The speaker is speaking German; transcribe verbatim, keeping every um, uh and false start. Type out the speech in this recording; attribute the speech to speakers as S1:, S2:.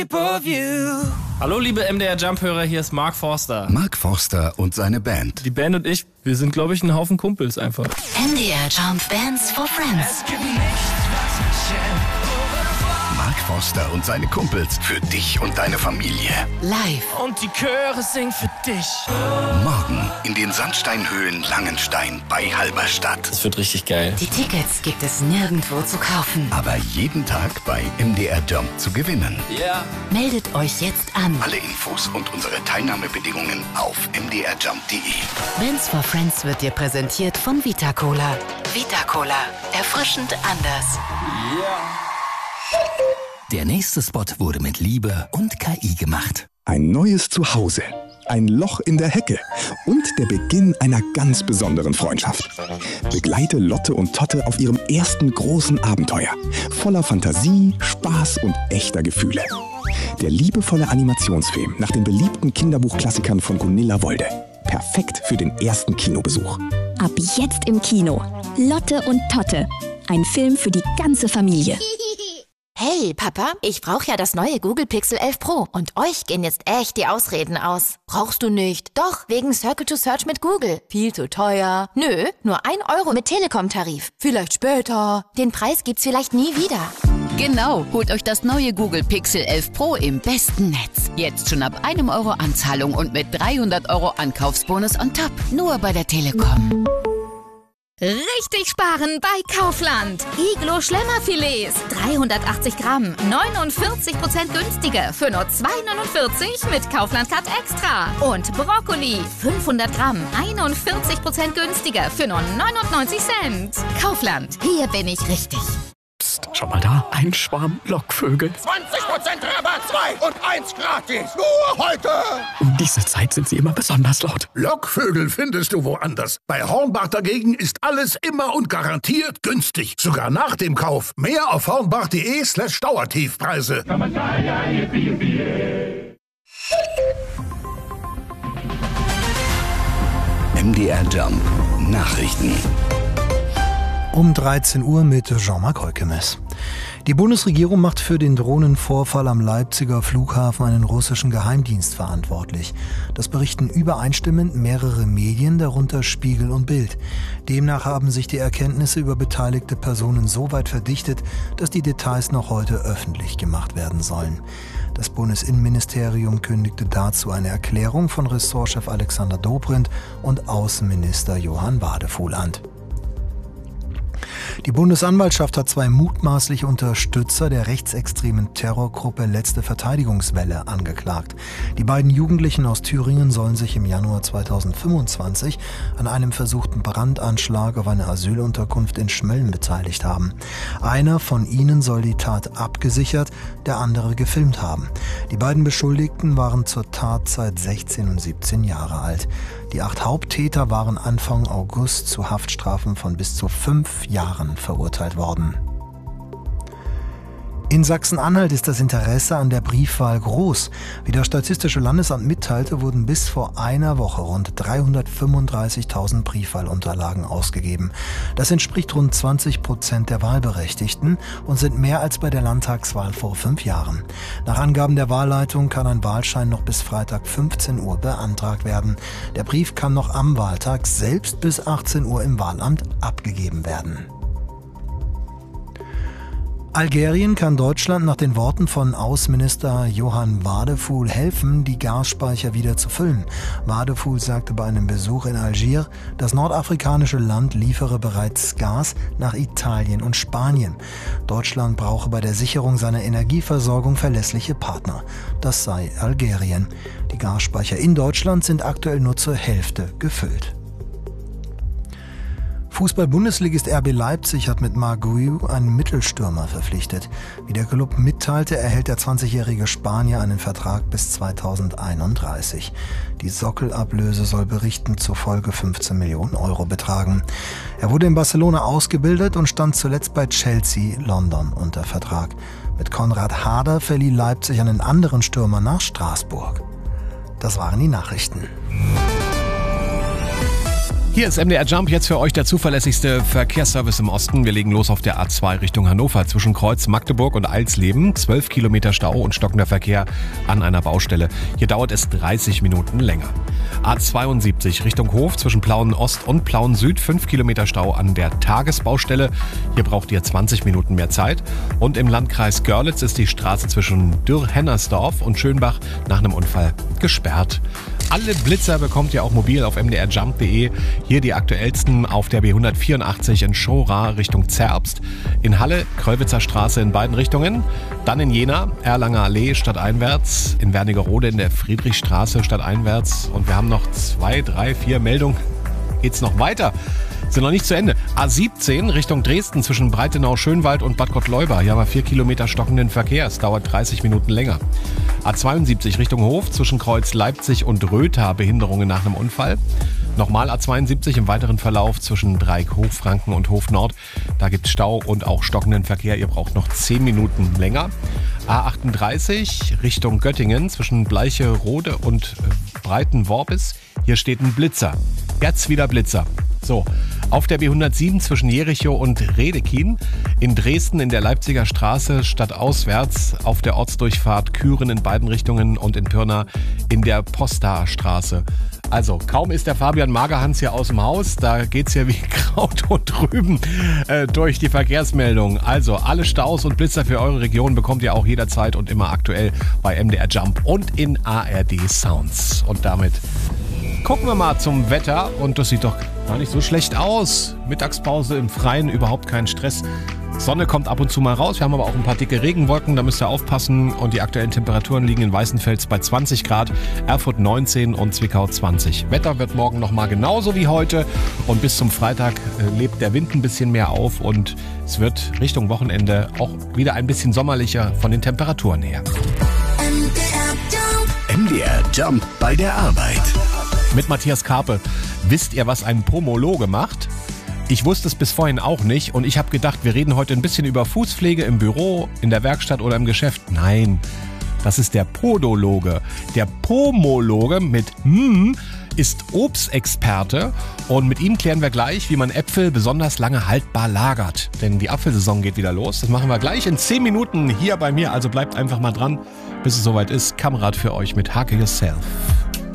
S1: Hallo liebe M D R Jump-Hörer, hier ist Mark Forster.
S2: Mark Forster und seine Band.
S1: Die Band und ich, wir sind glaube ich ein Haufen Kumpels einfach.
S3: M D R Jump Bands for Friends.
S2: Mark Forster und seine Kumpels für dich und deine Familie.
S3: Live.
S1: Und die Chöre singen für dich.
S2: Morgen in den Sandsteinhöhlen Langenstein bei Halberstadt.
S1: Das wird richtig geil.
S3: Die Tickets gibt es nirgendwo zu kaufen.
S2: Aber jeden Tag bei M D R Jump zu gewinnen.
S1: Ja. Yeah.
S3: Meldet euch jetzt an.
S2: Alle Infos und unsere Teilnahmebedingungen auf m d r jump punkt d e.
S3: Bands for Friends wird dir präsentiert von Vita Cola. Vita Cola. Erfrischend anders.
S1: Ja. Yeah.
S4: Der nächste Spot wurde mit Liebe und K I gemacht.
S5: Ein neues Zuhause, ein Loch in der Hecke und der Beginn einer ganz besonderen Freundschaft. Begleite Lotte und Totte auf ihrem ersten großen Abenteuer. Voller Fantasie, Spaß und echter Gefühle. Der liebevolle Animationsfilm nach den beliebten Kinderbuchklassikern von Gunilla Wolde. Perfekt für den ersten Kinobesuch.
S6: Ab jetzt im Kino. Lotte und Totte. Ein Film für die ganze Familie.
S7: Hey, Papa, ich brauche ja das neue Google Pixel elf Pro und euch gehen jetzt echt die Ausreden aus. Brauchst du nicht? Doch, wegen Circle to Search mit Google. Viel zu teuer. Nö, nur ein Euro mit Telekom-Tarif. Vielleicht später. Den Preis gibt's vielleicht nie wieder.
S8: Genau, holt euch das neue Google Pixel elf Pro im besten Netz. Jetzt schon ab einem Euro Anzahlung und mit dreihundert Euro Ankaufsbonus on top. Nur bei der Telekom.
S9: Richtig sparen bei Kaufland. Iglo Schlemmerfilets. dreihundertachtzig Gramm. neunundvierzig Prozent günstiger. Für nur zwei neunundvierzig mit Kaufland Card Extra. Und Brokkoli. fünfhundert Gramm. einundvierzig Prozent günstiger. Für nur neunundneunzig Cent. Kaufland. Hier bin ich richtig.
S10: Psst, schau mal da. Ein Schwarm Lockvögel.
S11: zwanzig Prozent Rabatt, zwei und eins gratis. Nur heute.
S10: Um diese Zeit sind sie immer besonders laut.
S11: Lockvögel findest du woanders. Bei Hornbach dagegen ist alles immer und garantiert günstig. Sogar nach dem Kauf. Mehr auf hornbach.de slash Dauertiefpreise.
S2: M D R Jump Nachrichten.
S12: Um dreizehn Uhr mit Jean-Marc Heukemes. Die Bundesregierung macht für den Drohnenvorfall am Leipziger Flughafen einen russischen Geheimdienst verantwortlich. Das berichten übereinstimmend mehrere Medien, darunter Spiegel und Bild. Demnach haben sich die Erkenntnisse über beteiligte Personen so weit verdichtet, dass die Details noch heute öffentlich gemacht werden sollen. Das Bundesinnenministerium kündigte dazu eine Erklärung von Ressortchef Alexander Dobrindt und Außenminister Johann Wadefuhl an. Die Bundesanwaltschaft hat zwei mutmaßliche Unterstützer der rechtsextremen Terrorgruppe Letzte Verteidigungswelle angeklagt. Die beiden Jugendlichen aus Thüringen sollen sich im Januar zweitausendfünfundzwanzig an einem versuchten Brandanschlag auf eine Asylunterkunft in Schmölln beteiligt haben. Einer von ihnen soll die Tat abgesichert, der andere gefilmt haben. Die beiden Beschuldigten waren zur Tatzeit sechzehn und siebzehn Jahre alt. Die acht Haupttäter waren Anfang August zu Haftstrafen von bis zu fünf Jahren verurteilt worden. In Sachsen-Anhalt ist das Interesse an der Briefwahl groß. Wie das Statistische Landesamt mitteilte, wurden bis vor einer Woche rund dreihundertfünfunddreißigtausend Briefwahlunterlagen ausgegeben. Das entspricht rund zwanzig Prozent der Wahlberechtigten und sind mehr als bei der Landtagswahl vor fünf Jahren. Nach Angaben der Wahlleitung kann ein Wahlschein noch bis Freitag fünfzehn Uhr beantragt werden. Der Brief kann noch am Wahltag selbst bis achtzehn Uhr im Wahlamt abgegeben werden. Algerien kann Deutschland nach den Worten von Außenminister Johann Wadefuhl helfen, die Gasspeicher wieder zu füllen. Wadefuhl sagte bei einem Besuch in Algier, das nordafrikanische Land liefere bereits Gas nach Italien und Spanien. Deutschland brauche bei der Sicherung seiner Energieversorgung verlässliche Partner. Das sei Algerien. Die Gasspeicher in Deutschland sind aktuell nur zur Hälfte gefüllt. Fußball-Bundesligist R B Leipzig hat mit Marc Guiu einen Mittelstürmer verpflichtet. Wie der Club mitteilte, erhält der zwanzigjährige Spanier einen Vertrag bis zweitausendeinunddreißig. Die Sockelablöse soll Berichten zufolge fünfzehn Millionen Euro betragen. Er wurde in Barcelona ausgebildet und stand zuletzt bei Chelsea London unter Vertrag. Mit Konrad Harder verlieh Leipzig einen anderen Stürmer nach Straßburg. Das waren die Nachrichten.
S13: Hier ist M D R Jump, jetzt für euch der zuverlässigste Verkehrsservice im Osten. Wir legen los auf der A zwei Richtung Hannover zwischen Kreuz Magdeburg und Alsleben. zwölf Kilometer Stau und stockender Verkehr an einer Baustelle. Hier dauert es dreißig Minuten länger. A zweiundsiebzig Richtung Hof zwischen Plauen Ost und Plauen Süd. fünf Kilometer Stau an der Tagesbaustelle. Hier braucht ihr zwanzig Minuten mehr Zeit. Und im Landkreis Görlitz ist die Straße zwischen Dürr-Hennersdorf und Schönbach nach einem Unfall gesperrt. Alle Blitzer bekommt ihr auch mobil auf m d r jump punkt d e. Hier die aktuellsten auf der B hundertvierundachtzig in Schora Richtung Zerbst. In Halle, Kröllwitzer Straße in beiden Richtungen. Dann in Jena, Erlanger Allee stadteinwärts. In Wernigerode in der Friedrichstraße stadteinwärts. Und wir haben noch zwei, drei, vier Meldungen. Geht's noch weiter? Sind noch nicht zu Ende. A siebzehn Richtung Dresden zwischen Breitenau-Schönwald und Bad Gottleuba. Hier haben wir vier Kilometer stockenden Verkehr. Es dauert dreißig Minuten länger. A zweiundsiebzig Richtung Hof zwischen Kreuz Leipzig und Rötha. Behinderungen nach einem Unfall. Nochmal A zweiundsiebzig im weiteren Verlauf zwischen Dreieck Hochfranken und Hof Nord. Da gibt es Stau und auch stockenden Verkehr. Ihr braucht noch zehn Minuten länger. A achtunddreißig Richtung Göttingen zwischen Bleicherode und Breitenworbis. Hier steht ein Blitzer. Jetzt wieder Blitzer. So, auf der B hundertsieben zwischen Jerichow und Redekin, in Dresden in der Leipziger Straße stadtauswärts, auf der Ortsdurchfahrt Küren in beiden Richtungen und in Pirna in der Posta-Straße. Also, kaum ist der Fabian Magerhans hier aus dem Haus, da geht's hier wie Kraut und Rüben äh, durch die Verkehrsmeldung. Also, alle Staus und Blitzer für eure Region bekommt ihr auch jederzeit und immer aktuell bei M D R Jump und in A R D Sounds. Und damit gucken wir mal zum Wetter und das sieht doch gar nicht so schlecht aus. Mittagspause im Freien, überhaupt kein Stress. Sonne kommt ab und zu mal raus. Wir haben aber auch ein paar dicke Regenwolken, da müsst ihr aufpassen. Und die aktuellen Temperaturen liegen in Weißenfels bei zwanzig Grad, Erfurt neunzehn und Zwickau zwanzig. Wetter wird morgen nochmal genauso wie heute. Und bis zum Freitag äh, lebt der Wind ein bisschen mehr auf und es wird Richtung Wochenende auch wieder ein bisschen sommerlicher von den Temperaturen her.
S2: M D R Jump bei der Arbeit.
S13: Mit Matthias Karpe. Wisst ihr, was ein Pomologe macht? Ich wusste es bis vorhin auch nicht und ich habe gedacht, wir reden heute ein bisschen über Fußpflege im Büro, in der Werkstatt oder im Geschäft. Nein, das ist der Podologe. Der Pomologe mit M ist Obstexperte und mit ihm klären wir gleich, wie man Äpfel besonders lange haltbar lagert. Denn die Apfelsaison geht wieder los. Das machen wir gleich in zehn Minuten hier bei mir. Also bleibt einfach mal dran, bis es soweit ist. Kamerad für euch mit Hake Yourself.